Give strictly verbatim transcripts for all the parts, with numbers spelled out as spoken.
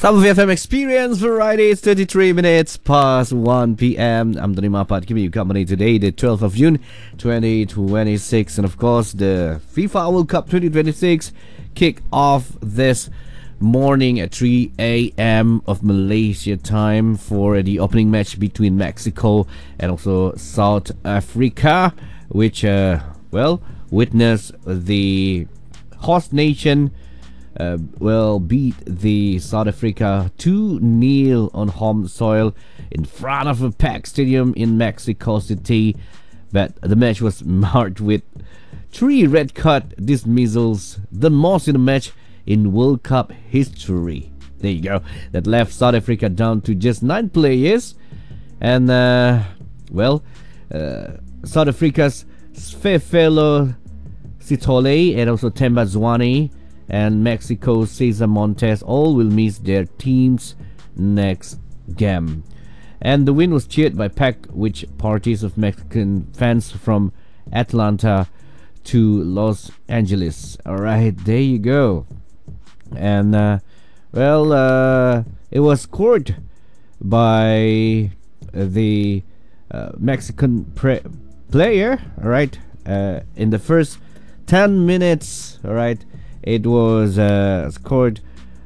Sabah F M Experience Variety. It's thirty-three minutes past one p.m. I'm Tony Mapat giving you company today, the twelfth of June twenty twenty-six. And of course, the FIFA World Cup twenty twenty-six kick off this morning at three a.m. of Malaysia time for the opening match between Mexico and also South Africa, which, uh, well, witnessed the host nation Uh, will beat the South Africa two nil on home soil in front of a packed stadium in Mexico City. But the match was marked with three red card dismissals, the most in a match in World Cup history. There you go. That left South Africa down to just nine players. And, uh, well, uh, South Africa's Sefelo Sithole and also Themba Zwane and Mexico's Cesar Montes all will miss their team's next game. And the win was cheered by packed which parties of Mexican fans from Atlanta to Los Angeles. Alright, there you go. And uh, well, uh, it was scored by the uh, Mexican pre- player, alright, uh, in the first ten minutes, alright. It was uh, scored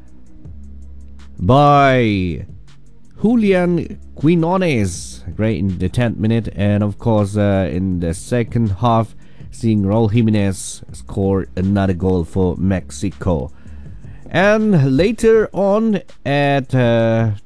by Julian Quinones, right, in the tenth minute. And of course, uh, in the second half, seeing Raul Jimenez score another goal for Mexico. And later on at uh,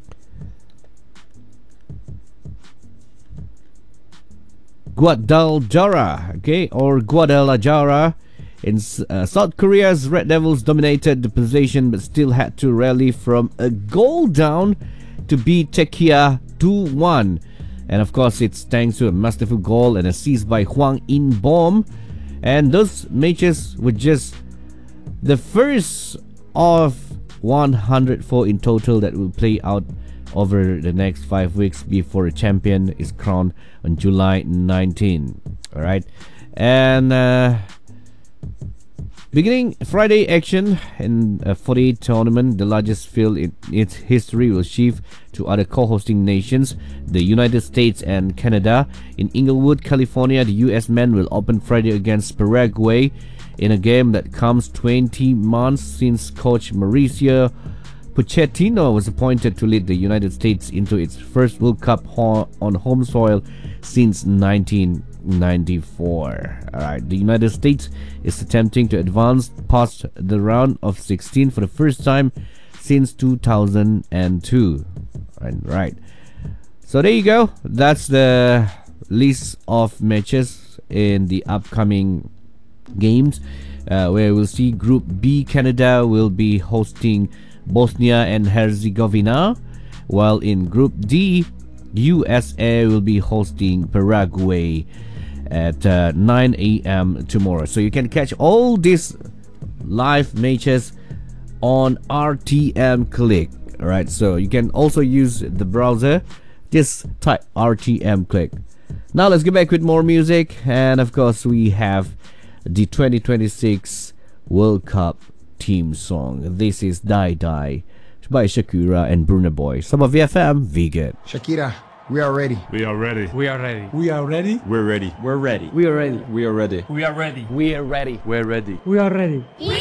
Guadalajara, okay, or Guadalajara, in uh, South Korea's Red Devils dominated the possession but still had to rally from a goal down to beat Czechia two one. And of course, it's thanks to a masterful goal and assist by Hwang In-bom. And those matches were just the first of one hundred four in total that will play out over the next five weeks before a champion is crowned on July nineteenth. Alright, and uh, beginning Friday action in a forty-eight tournament, the largest field in its history, will shift to other co-hosting nations, the United States and Canada. In Inglewood, California, the U S men will open Friday against Paraguay in a game that comes twenty months since coach Mauricio Pochettino was appointed to lead the United States into its first World Cup ho- on home soil since nineteen ninety-four. Alright, the United States is attempting to advance past the round of sixteen for the first time since two thousand two. Alright, right. So there you go. That's the list of matches in the upcoming games, uh, where we'll see Group B. Canada will be hosting Bosnia and Herzegovina, while in Group D, U S A will be hosting Paraguay at uh, nine a.m. tomorrow. So you can catch all these live matches on R T M Click. Alright, so you can also use the browser. Just type R T M Click. Now let's get back with more music. And of course, we have the twenty twenty-six World Cup team song. This is Die Die by Shakira and Burna Boy. Sabah V F M, Vegan. Shakira, we are ready. We are ready. We are ready. We are ready. We're ready. We're ready. We are ready. We are ready. We are ready. We are ready. We're ready. We are ready.